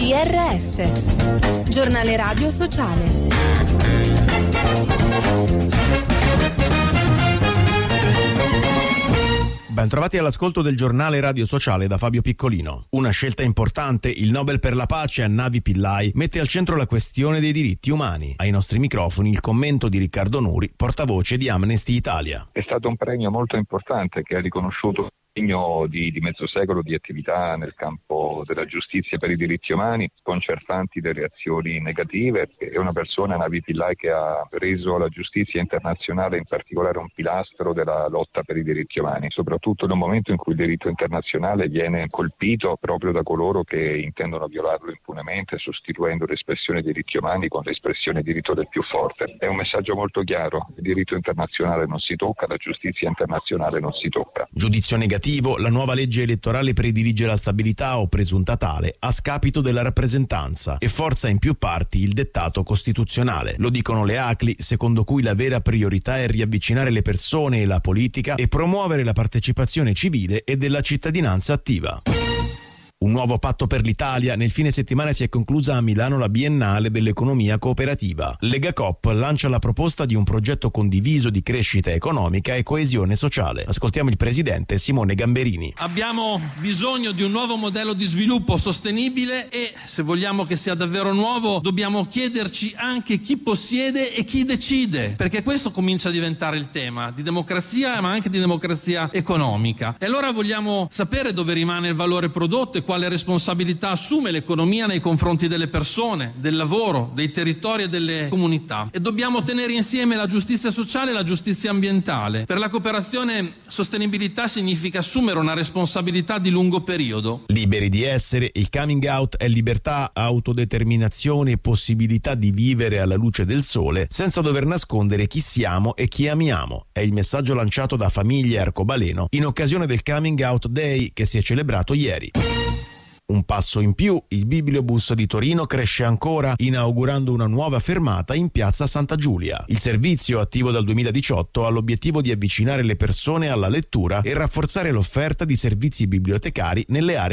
GRS, giornale radio sociale. Bentrovati all'ascolto del giornale radio sociale da Fabio Piccolino. Una scelta importante, il Nobel per la pace a Navi Pillay mette al centro la questione dei diritti umani. Ai nostri microfoni il commento di Riccardo Nuri, portavoce di Amnesty Italia. È stato un premio molto importante che ha riconosciuto di mezzo secolo di attività nel campo della giustizia per i diritti umani, sconcertanti delle reazioni negative. È una persona, Navi Pillay, che ha reso la giustizia internazionale in particolare un pilastro della lotta per i diritti umani, soprattutto in un momento in cui il diritto internazionale viene colpito proprio da coloro che intendono violarlo impunemente, sostituendo l'espressione diritti umani con l'espressione diritto del più forte. È un messaggio molto chiaro: il diritto internazionale non si tocca, la giustizia internazionale non si tocca. Giudizio negativo, la nuova legge elettorale predilige la stabilità o presunta tale a scapito della rappresentanza e forza in più parti il dettato costituzionale. Lo dicono le ACLI, secondo cui la vera priorità è riavvicinare le persone e la politica e promuovere la partecipazione civile e della cittadinanza attiva. Un nuovo patto per l'Italia. Nel fine settimana si è conclusa a Milano la Biennale dell'economia cooperativa. Legacoop lancia la proposta di un progetto condiviso di crescita economica e coesione sociale. Ascoltiamo il presidente Simone Gamberini. Abbiamo bisogno di un nuovo modello di sviluppo sostenibile e, se vogliamo che sia davvero nuovo, dobbiamo chiederci anche chi possiede e chi decide, perché questo comincia a diventare il tema di democrazia, ma anche di democrazia economica. E allora vogliamo sapere dove rimane il valore prodotto e quale responsabilità assume l'economia nei confronti delle persone, del lavoro, dei territori e delle comunità. E dobbiamo tenere insieme la giustizia sociale e la giustizia ambientale. Per la cooperazione, sostenibilità significa assumere una responsabilità di lungo periodo. Liberi di essere, il coming out è libertà, autodeterminazione e possibilità di vivere alla luce del sole senza dover nascondere chi siamo e chi amiamo. È il messaggio lanciato da Famiglie Arcobaleno in occasione del Coming Out Day che si è celebrato ieri. Un passo in più, il Bibliobus di Torino cresce ancora, inaugurando una nuova fermata in piazza Santa Giulia. Il servizio, attivo dal 2018, ha l'obiettivo di avvicinare le persone alla lettura e rafforzare l'offerta di servizi bibliotecari nelle aree